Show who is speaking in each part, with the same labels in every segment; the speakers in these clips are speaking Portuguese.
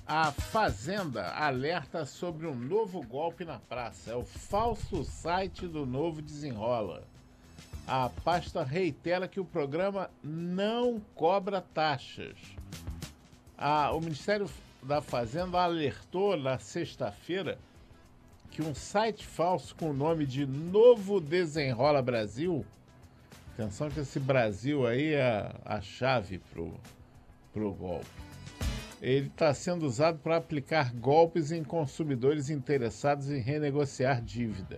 Speaker 1: A Fazenda alerta sobre um novo golpe na praça. É o falso site do Novo Desenrola. A pasta reitera que o programa não cobra taxas. O Ministério da Fazenda alertou na sexta-feira que um site falso com o nome de Novo Desenrola Brasil, atenção que esse Brasil aí é a chave pro golpe, ele está sendo usado para aplicar golpes em consumidores interessados em renegociar dívida.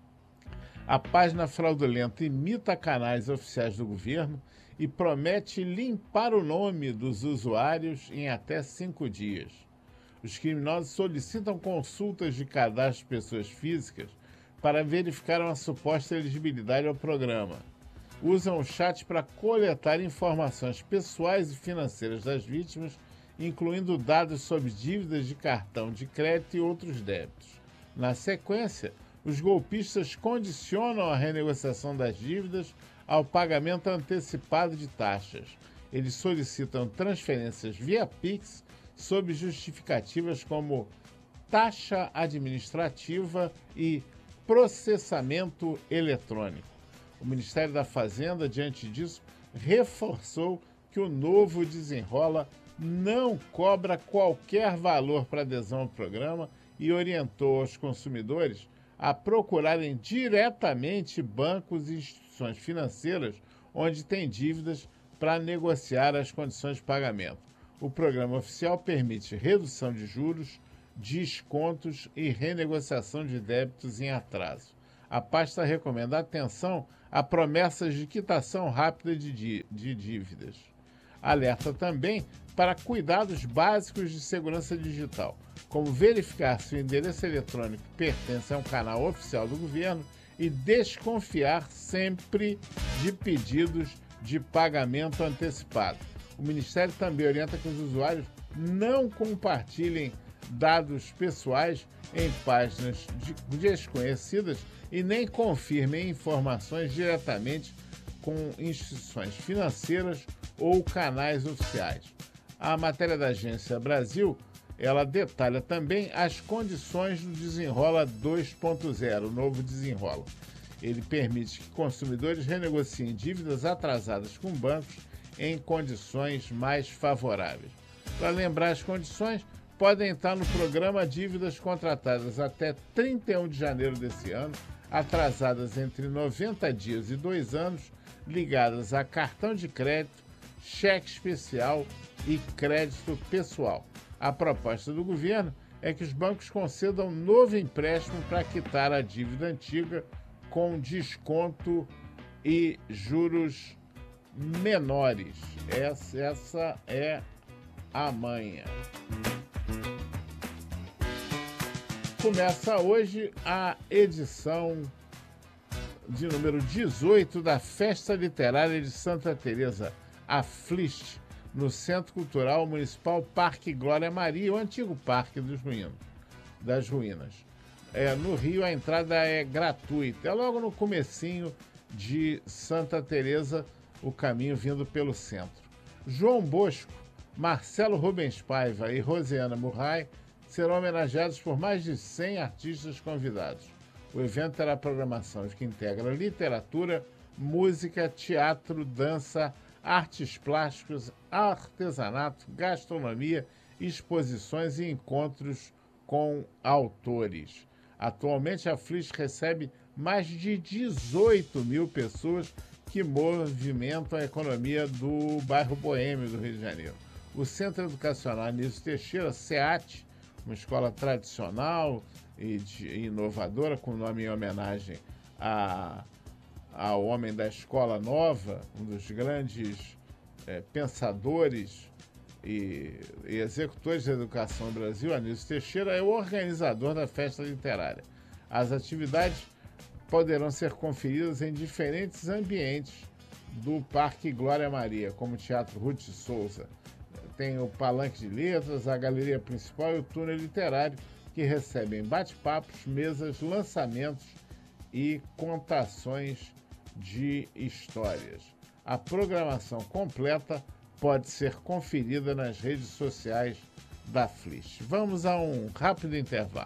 Speaker 1: A página fraudulenta imita canais oficiais do governo e promete limpar o nome dos usuários em até 5 dias. Os criminosos solicitam consultas de cadastro de pessoas físicas para verificar uma suposta elegibilidade ao programa. Usam o chat para coletar informações pessoais e financeiras das vítimas, incluindo dados sobre dívidas de cartão de crédito e outros débitos. Na sequência, os golpistas condicionam a renegociação das dívidas ao pagamento antecipado de taxas. Eles solicitam transferências via Pix sob justificativas como taxa administrativa e processamento eletrônico. O Ministério da Fazenda, diante disso, reforçou que o Novo Desenrola não cobra qualquer valor para adesão ao programa e orientou os consumidores a procurarem diretamente bancos e instituições financeiras onde têm dívidas para negociar as condições de pagamento. O programa oficial permite redução de juros, descontos e renegociação de débitos em atraso. A pasta recomenda atenção a promessas de quitação rápida de dívidas. Alerta também para cuidados básicos de segurança digital, como verificar se o endereço eletrônico pertence a um canal oficial do governo e desconfiar sempre de pedidos de pagamento antecipado. O Ministério também orienta que os usuários não compartilhem dados pessoais em páginas desconhecidas e nem confirmem informações diretamente com instituições financeiras ou canais oficiais. A matéria da Agência Brasil, ela detalha também as condições do Desenrola 2.0, o novo Desenrola. Ele permite que consumidores renegociem dívidas atrasadas com bancos em condições mais favoráveis. Para lembrar as condições, podem estar no programa dívidas contratadas até 31 de janeiro desse ano, atrasadas entre 90 dias e 2 anos, ligadas a cartão de crédito, cheque especial e crédito pessoal. A proposta do governo é que os bancos concedam novo empréstimo para quitar a dívida antiga com desconto e juros menores. Essa é a manha. Começa hoje a edição de número 18 da Festa Literária de Santa Teresa, a FLIST, no Centro Cultural Municipal Parque Glória Maria, o antigo Parque das Ruínas. No Rio, a entrada é gratuita. É logo no comecinho de Santa Teresa, o caminho vindo pelo centro. João Bosco, Marcelo Rubens Paiva e Rosiana Murray serão homenageados por mais de 100 artistas convidados. O evento terá programação que integra literatura, música, teatro, dança, artes plásticas, artesanato, gastronomia, exposições e encontros com autores. Atualmente, a FLIST recebe mais de 18 mil pessoas que movimentam a economia do bairro Boêmio do Rio de Janeiro. O Centro Educacional Anísio Teixeira, SEAT, uma escola tradicional e inovadora, com nome em homenagem ao homem da Escola Nova, um dos grandes pensadores e executores da educação no Brasil, Anísio Teixeira, é o organizador da festa literária. As atividades poderão ser conferidas em diferentes ambientes do Parque Glória Maria, como o Teatro Ruth Souza. Tem o Palanque de Letras, a Galeria Principal e o Túnel Literário, que recebem bate-papos, mesas, lançamentos e contações de histórias. A programação completa pode ser conferida nas redes sociais da Flish. Vamos a um rápido intervalo.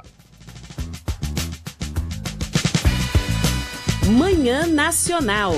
Speaker 2: Manhã Nacional.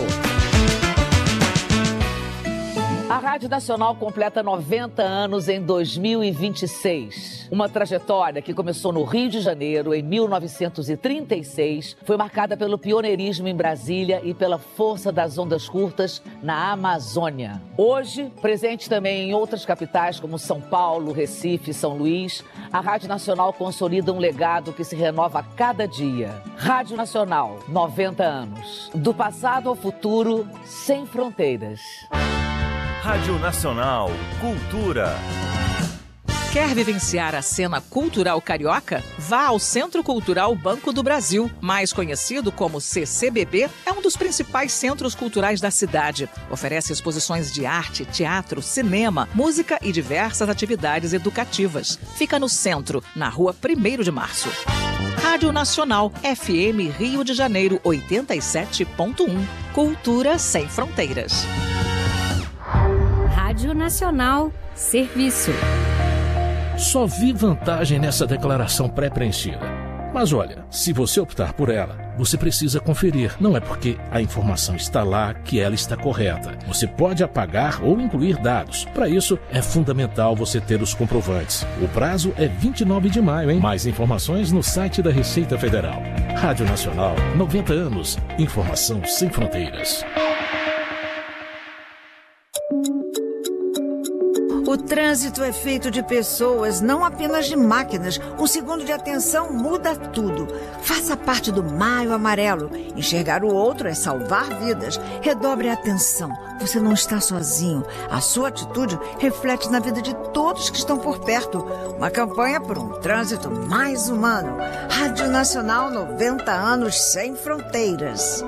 Speaker 3: A Rádio Nacional completa 90 anos em 2026. Uma trajetória que começou no Rio de Janeiro em 1936, foi marcada pelo pioneirismo em Brasília e pela força das ondas curtas na Amazônia. Hoje, presente também em outras capitais como São Paulo, Recife e São Luís, a Rádio Nacional consolida um legado que se renova a cada dia. Rádio Nacional, 90 anos. Do passado ao futuro, sem fronteiras.
Speaker 4: Rádio Nacional, Cultura.
Speaker 5: Quer vivenciar a cena cultural carioca? Vá ao Centro Cultural Banco do Brasil, mais conhecido como CCBB, é um dos principais centros culturais da cidade. Oferece exposições de arte, teatro, cinema, música e diversas atividades educativas. Fica no centro, na rua 1º de Março. Rádio Nacional, FM Rio de Janeiro 87.1. Cultura sem fronteiras.
Speaker 6: Rádio Nacional, serviço.
Speaker 7: Só vi vantagem nessa declaração pré-preenchida. Mas olha, se você optar por ela, você precisa conferir. Não é porque a informação está lá que ela está correta. Você pode apagar ou incluir dados. Para isso, é fundamental você ter os comprovantes. O prazo é 29 de maio, hein? Mais informações no site da Receita Federal. Rádio Nacional, 90 anos. Informação sem fronteiras.
Speaker 8: O trânsito é feito de pessoas, não apenas de máquinas. Um segundo de atenção muda tudo. Faça parte do Maio Amarelo. Enxergar o outro é salvar vidas. Redobre a atenção. Você não está sozinho. A sua atitude reflete na vida de todos que estão por perto. Uma campanha por um trânsito mais humano. Rádio Nacional, 90 anos sem fronteiras.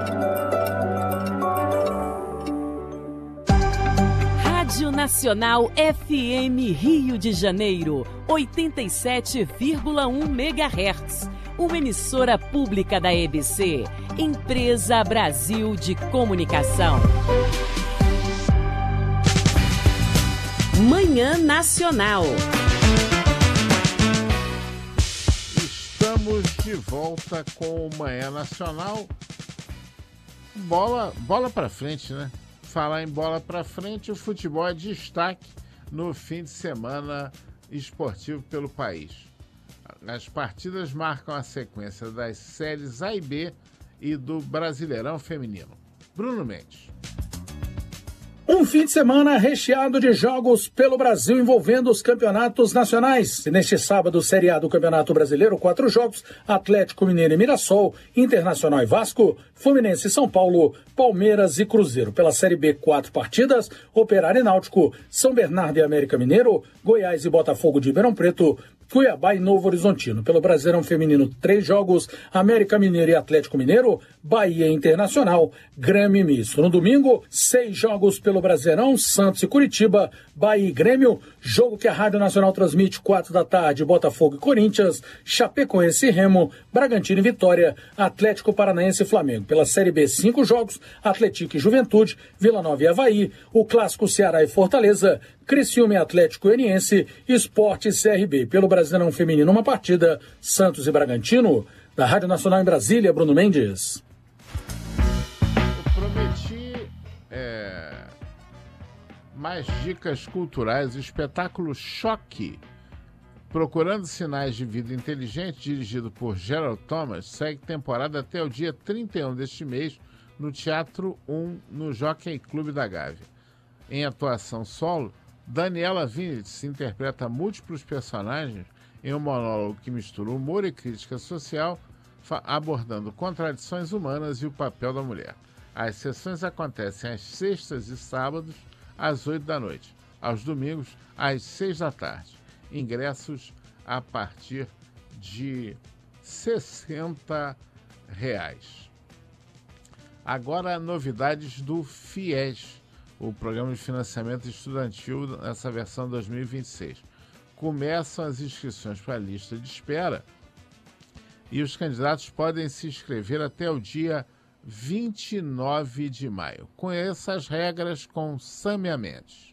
Speaker 2: Rádio Nacional FM Rio de Janeiro, 87,1 MHz. Uma emissora pública da EBC, Empresa Brasil de Comunicação. Manhã Nacional.
Speaker 1: Estamos de volta com o Manhã Nacional. Bola pra frente, né? Falar em bola para frente, o futebol é destaque no fim de semana esportivo pelo país. As partidas marcam a sequência das séries A e B e do Brasileirão Feminino. Bruno Mendes.
Speaker 9: Um fim de semana recheado de jogos pelo Brasil envolvendo os campeonatos nacionais. E neste sábado, Série A do Campeonato Brasileiro, 4 jogos: Atlético Mineiro e Mirassol, Internacional e Vasco, Fluminense e São Paulo, Palmeiras e Cruzeiro. Pela Série B, 4 partidas: Operário e Náutico, São Bernardo e América Mineiro, Goiás e Botafogo de Ribeirão Preto, Cuiabá e Novo Horizontino. Pelo Brasileirão Feminino, 3 jogos: América Mineiro e Atlético Mineiro, Bahia e Internacional, Grêmio e Misto. No domingo, 6 jogos pelo Brasileirão: Santos e Curitiba, Bahia e Grêmio, jogo que a Rádio Nacional transmite 4 da tarde, Botafogo e Corinthians, Chapecoense e Remo, Bragantino e Vitória, Atlético Paranaense e Flamengo. Pela Série B, 5 jogos: Atlético e Juventude, Vila Nova e Avaí, o clássico Ceará e Fortaleza, Criciúma e Atlético Goianiense, Sport e CRB. Pelo Brasileirão Feminino, uma partida: Santos e Bragantino. Da Rádio Nacional em Brasília, Bruno Mendes.
Speaker 1: Eu prometi mais dicas culturais. O espetáculo Choque, Procurando Sinais de Vida Inteligente, dirigido por Gerald Thomas, segue temporada até o dia 31 deste mês no Teatro 1, no Jockey Clube da Gávea. Em atuação solo, Daniela Vinitz interpreta múltiplos personagens em um monólogo que mistura humor e crítica social, abordando contradições humanas e o papel da mulher. As sessões acontecem às sextas e sábados, às 8 da noite, aos domingos, às 6 da tarde. Ingressos a partir de R$ 60. Agora, novidades do FIES, o Programa de Financiamento Estudantil, nessa versão 2026. Começam as inscrições para a lista de espera e os candidatos podem se inscrever até o dia 29 de maio. Conheça as regras com Sâmia Mendes.